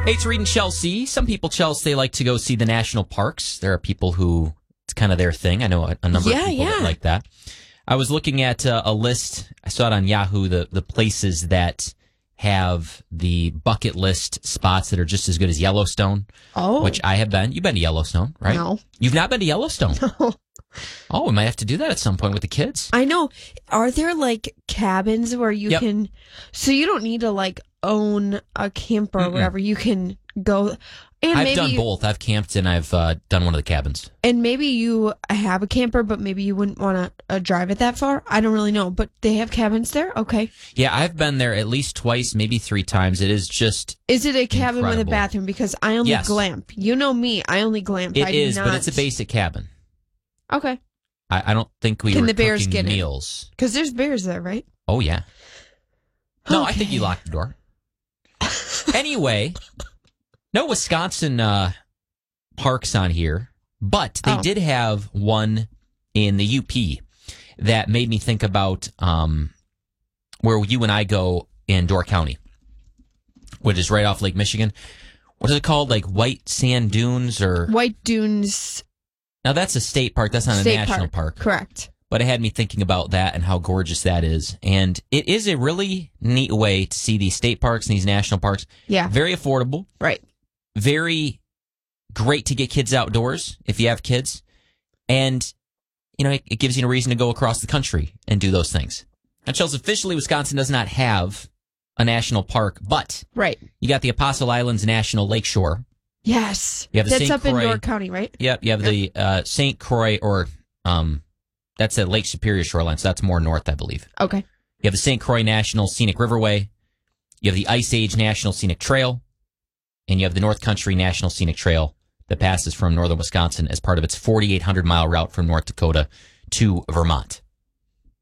Hey, it's Reed and Chelsea. Some people, Chelsea, they like to go see the national parks. There are people who, it's kind of their thing. I know a number of people that like that. I was looking at a list. I saw it on Yahoo, the places that have the bucket list spots that are just as good as Yellowstone, which I have been. You've been to Yellowstone, right? No. You've not been to Yellowstone? No. Oh, we might have to do that at some point with the kids. I know. Are there like cabins where you can, so you don't need to like own a camper or whatever. You can go. And I've done both. I've camped and I've done one of the cabins. And maybe you have a camper, but maybe you wouldn't want to drive it that far. I don't really know, but they have cabins there? Okay. Yeah, I've been there at least twice, maybe 3 times. It is just Is it a cabin incredible. with a bathroom? Because I only glamp. You know me. I only glamp. It is, but it's a basic cabin. Okay. I don't think we Can were the bears cooking get meals. Because there's bears there, right? Oh, yeah. No, Okay. I think you locked the door. Anyway, no Wisconsin parks on here, but they did have one in the UP that made me think about where you and I go in Door County, which is right off Lake Michigan. What is it called? Like White Sand Dunes or White Dunes. Now that's a state park. That's not a national park. Correct. But it had me thinking about that and how gorgeous that is. And it is a really neat way to see these state parks and these national parks. Yeah. Very affordable. Right. Very great to get kids outdoors if you have kids. And, you know, it gives you a reason to go across the country and do those things. Now, Chelsea, officially, Wisconsin does not have a national park, but you got the Apostle Islands National Lakeshore. Yes. You have the That's St. up Croix, in York County, right? Yep. You have the St. Croix, or that's at Lake Superior shoreline, so that's more north, I believe. Okay. You have the St. Croix National Scenic Riverway. You have the Ice Age National Scenic Trail. And you have the North Country National Scenic Trail that passes from northern Wisconsin as part of its 4,800-mile route from North Dakota to Vermont.